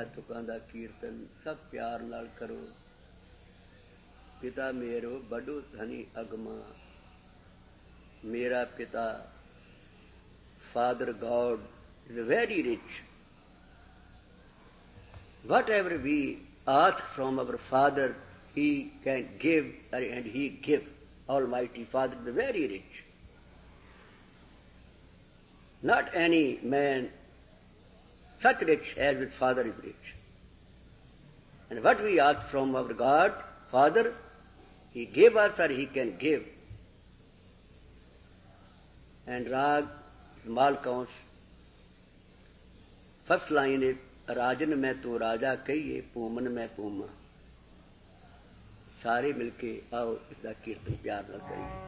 तुकां दा कीर्तन सब प्यार नाल करो। पिता मेरो बड़ो धनी अगमा, मेरा पिता Father God is very rich. Whatever we ask from our Father, He can give, and He gives. Almighty Father is very rich. Not any man such rich as with Father is rich. And what we ask from our God, Father, He gave us or He can give. And Rag, Malkaunsh, first line is, राजन में तो राजा कहिए, पूमन में Puma. सारे मिलके आओ इसका कीर्तन प्यार न करिए।